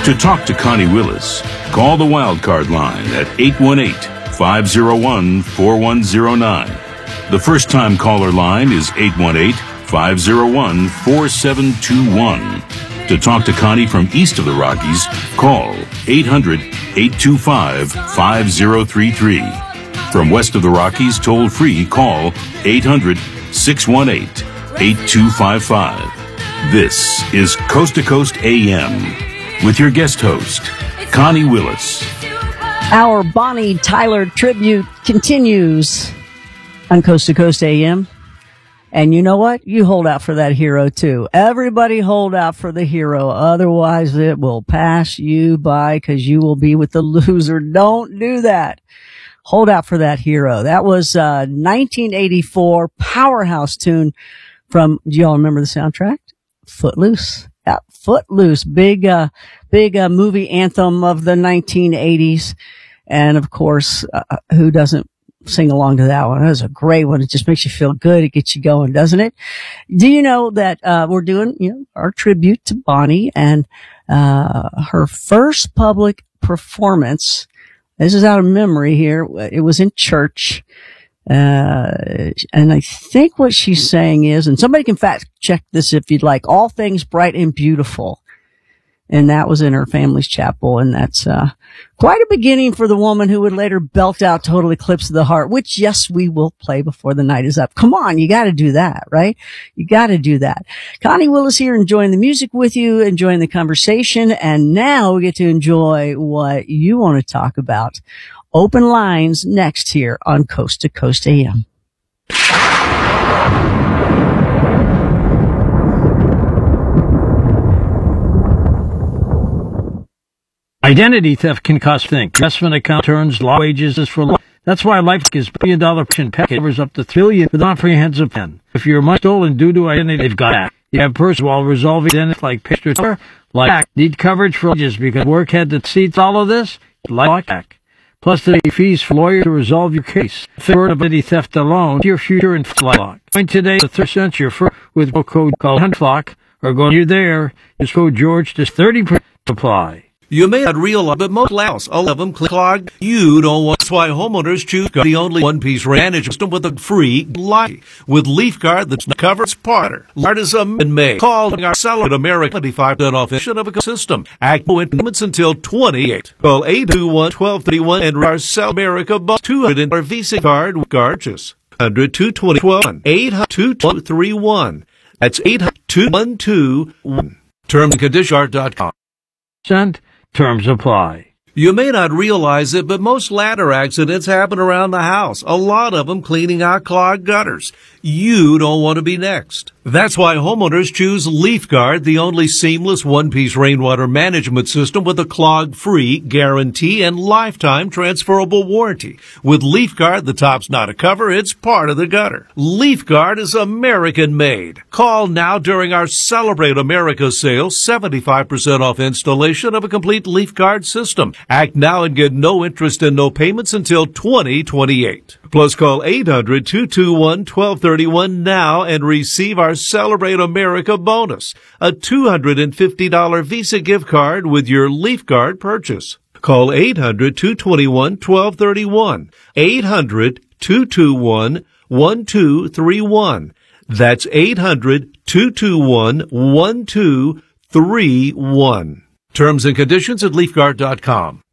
To talk to Connie Willis, call the Wildcard line at 818-501-4109. The first-time caller line is 818-501-4721. To talk to Connie from east of the Rockies, call 800-825-5033. From west of the Rockies, toll-free, call 800-618-8255. This is Coast to Coast AM with your guest host, Connie Willis. Our Bonnie Tyler tribute continues on Coast to Coast AM. And you know what? You hold out for that hero too. Everybody hold out for the hero. Otherwise it will pass you by because you will be with the loser. Don't do that. Hold out for that hero. That was 1984 powerhouse tune from, do y'all remember the soundtrack? Footloose. Yeah, Footloose. Big movie anthem of the 1980s. And of course, who doesn't sing along to that one? That was a great one. It just makes you feel good. It gets you going, doesn't it? Do you know that, we're doing, our tribute to Bonnie and, her first public performance. This is out of memory here. It was in church. And I think what she's saying is, and somebody can fact check this if you'd like, all things bright and beautiful. And that was in her family's chapel. And that's, quite a beginning for the woman who would later belt out Total Eclipse of the Heart, which, yes, we will play before the night is up. Come on. You got to do that, right? You got to do that. Connie Willis here, enjoying the music with you, enjoying the conversation. And now we get to enjoy what you want to talk about. Open lines next here on Coast to Coast AM. Identity theft can cost things. Investment account turns, law wages is for life. That's why LifeLock $1 billion pension package covers up to $3 billion with comprehensive plan. If your money stolen due to identity, they've got that. You have personal while resolving identity like picture, like need coverage for ages because work had to see all of this. LifeLock. Plus the fees for lawyers to resolve your case. Third of identity theft alone, your future in LifeLock. Join today the 3rd your first with code called HuntLock or go you're there. Just code George to 30% apply. You may not realize, but most house, all of them clogged. You don't want. That's why homeowners choose the only one-piece management system with a free life. With LeafGuard that's covers parter. Lardism and May. Call our seller at America 25% off of a system. Act no payments until 28. Call 821-1231 and our Sell America bus $200 in our Visa card purchase. 100-221. 800-231. That's 800-212-1. Terms and conditions.com. Terms apply. You may not realize it, but most ladder accidents happen around the house. A lot of them cleaning out clogged gutters. You don't want to be next. That's why homeowners choose LeafGuard, the only seamless one-piece rainwater management system with a clog-free guarantee and lifetime transferable warranty. With LeafGuard, the top's not a cover, it's part of the gutter. LeafGuard is American-made. Call now during our Celebrate America sale, 75% off installation of a complete LeafGuard system. Act now and get no interest and no payments until 2028. Plus call 800-221-1231 now and receive our Celebrate America bonus, a $250 Visa gift card with your LeafGuard purchase. Call 800-221-1231, 800-221-1231. That's 800-221-1231. Terms and conditions at LeafGuard.com.